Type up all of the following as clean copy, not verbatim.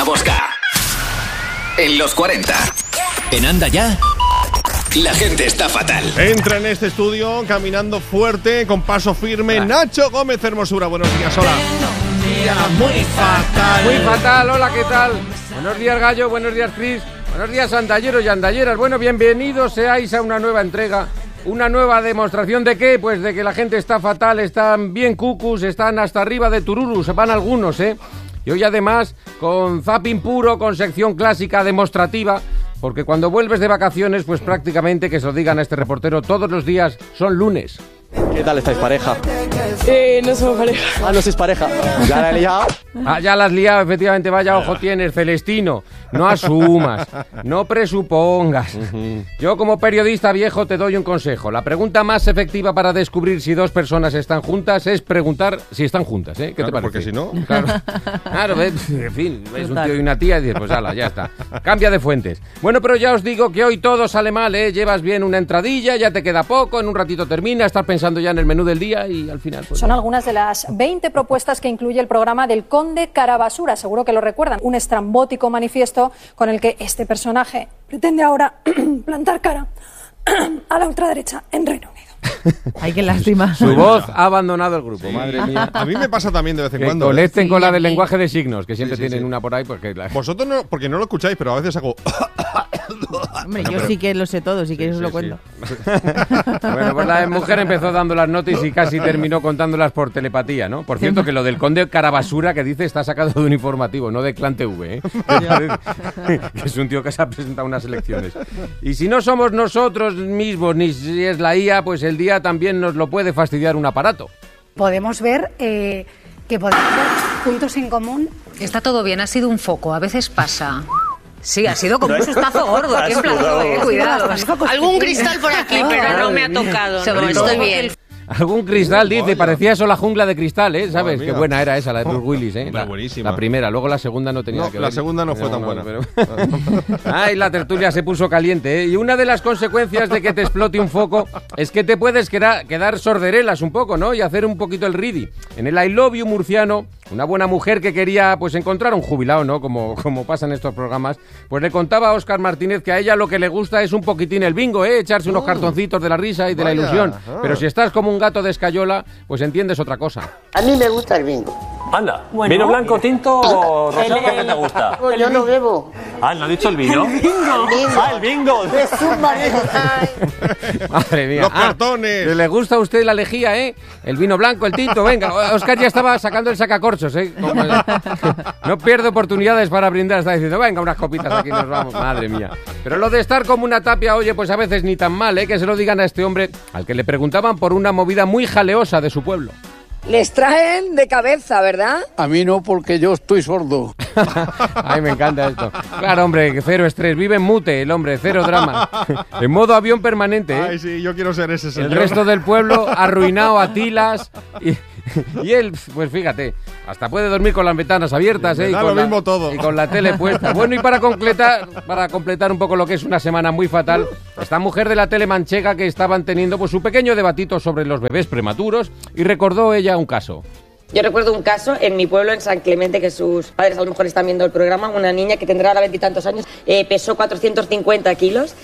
Ana Bosca. En los 40. En Anda Ya, la gente está fatal. Entra en este estudio caminando fuerte, con paso firme, Nacho Gómez Hermosura. Buenos días, hola. Día muy fatal. Muy fatal, hola, ¿qué tal? Buenos días, Gallo, buenos días, Cris. Buenos días, andalleros y andalleras. Bueno, bienvenidos seáis a una nueva entrega. Una nueva demostración de qué, pues de que la gente está fatal, están bien cucus, están hasta arriba de tururus, van algunos, Y hoy además con zapping puro, con sección clásica demostrativa, porque cuando vuelves de vacaciones, pues prácticamente, que se lo digan a este reportero, todos los días son lunes. ¿Qué tal estáis, pareja? No somos pareja. Ah, no sois pareja. ¿Ya la he liado? Ah, ya la has liado, efectivamente, vaya ojo tienes, Celestino. No asumas, no presupongas. Yo como periodista viejo te doy un consejo. La pregunta más efectiva para descubrir si dos personas están juntas es preguntar si están juntas, ¿eh? ¿Qué Claro, te parece? porque si no... Claro, en fin, ves un tío y una tía y dices, pues ala, ya está. Cambia de fuentes. Bueno, pero ya os digo que hoy todo sale mal, ¿eh? Llevas bien una entradilla, ya te queda poco, en un ratito termina, estás pensando ya en el menú del día y al final... Pues, son algunas de las 20 propuestas que incluye el programa del Conde Carabasura, seguro que lo recuerdan. Un estrambótico manifiesto con el que este personaje pretende ahora plantar cara a la ultraderecha en Reino Unido. Ay, qué lástima. Su voz ha abandonado el grupo, madre mía. A mí me pasa también de vez en Que cuando. conecten con la del Sí. lenguaje de signos, que siempre Sí. tienen una por ahí, porque... Vosotros no, porque no lo escucháis, pero a veces hago... Hombre, yo sí que lo sé todo, si quieres os lo cuento. Bueno, pues la mujer empezó dando las notas y casi terminó contándolas por telepatía, ¿no? Por cierto, que lo del Conde Carabasura que dice está sacado de un informativo, no de Clan TV, ¿eh? Que es un tío que se ha presentado a unas elecciones. Y si no somos nosotros mismos, ni si es la IA, pues el día también nos lo puede fastidiar un aparato. Podemos ver que podemos ver puntos en común. Está todo bien, ha sido un foco, a veces pasa. Sí, ha sido como un sustazo gordo, aquí en plató, cuidado. Algún cristal por aquí, pero no me ha tocado. No, estoy bien. Algún cristal, dice, parecía eso la jungla de cristal, ¿eh? ¿Sabes? Madre Qué mía. buena era esa, la de Bruce Willis, ¿eh? Buenísima. La primera, luego la segunda no tenía No, que ver. la segunda no fue tan buena. Ay, la tertulia se puso caliente, ¿eh? Y una de las consecuencias de que te explote un foco es que te puedes quedar sorderelas un poco, ¿no? Y hacer un poquito el ridi. En el I Love You murciano, una buena mujer que quería, pues, encontrar un jubilado, ¿no? Como pasa en estos programas, pues le contaba a Óscar Martínez que a ella lo que le gusta es un poquitín el bingo, ¿eh? Echarse unos cartoncitos de la risa y de Vaya, la ilusión. Pero si estás como un gato de escayola, pues entiendes otra cosa. A mí me gusta el bingo. Anda, ¿vino blanco, tinto o rosado? ¿Qué te gusta? Yo no bebo. Ah, ¿no ha dicho el vino? El bingo. Ah, el bingo. Es un marido. Madre mía. Los cartones. Le gusta a usted la lejía, ¿eh? El vino blanco, el tinto, venga. Óscar ya estaba sacando el sacacorchos, ¿eh? No pierde oportunidades para brindar, está diciendo, venga, unas copitas, aquí nos vamos. Madre mía. Pero lo de estar como una tapia, oye, pues a veces ni tan mal, ¿eh? Que se lo digan a este hombre al que le preguntaban por una movida muy jaleosa de su pueblo. Les traen de cabeza, ¿verdad? A mí no, porque yo estoy sordo. Ay, me encanta esto. Claro, hombre, que cero estrés. Vive en mute el hombre, cero drama. En modo avión permanente, ¿eh? Ay, sí, yo quiero ser ese señor. El resto del pueblo arruinado a tilas y él, pues fíjate, hasta puede dormir con las ventanas abiertas, Me ¿eh? da lo mismo todo. Y con la tele puesta. Bueno, y para completar un poco lo que es una semana muy fatal, esta mujer de la tele manchega que estaban teniendo pues su pequeño debatito sobre los bebés prematuros y recordó ella un caso. Yo recuerdo un caso en mi pueblo, en San Clemente, que sus padres a lo mejor están viendo el programa, una niña que tendrá ahora 20 y tantos años, pesó 450 kilos,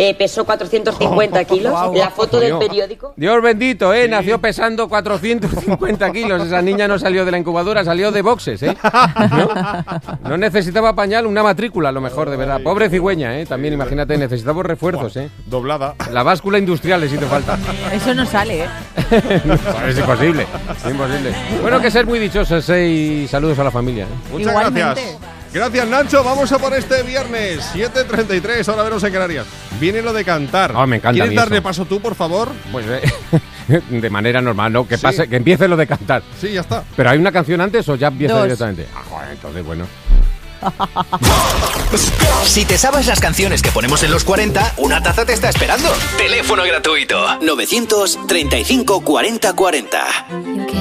Wow. La foto del periódico... Dios bendito, ¿eh? Sí. Nació pesando 450 kilos. Esa niña no salió de la incubadora, salió de boxes, ¿eh? No necesitaba pañal, una matrícula, a lo mejor, de verdad. Pobre cigüeña, ¿eh? También, imagínate, necesitamos refuerzos, ¿eh? Doblada. La báscula industrial les hizo falta. Eso no sale, ¿eh? Es imposible, es imposible. Bueno, que ser muy dichosos, ¿eh? Y saludos a la familia, ¿eh? Muchas Igualmente. gracias. Gracias, Nacho. Vamos a por este viernes, 7:33, ahora vernos en Canarias. Viene lo de cantar. Ah, me encanta. ¿Quieres darle eso. paso tú, por favor? Pues de manera normal, ¿no? Que Sí. pase, que empiece lo de cantar. Sí, ya está. ¿Pero hay una canción antes o ya empieza 2. directamente? Ah, joder, entonces, bueno. Si te sabes las canciones que ponemos en los 40, una taza te está esperando. Teléfono gratuito 935 40 40.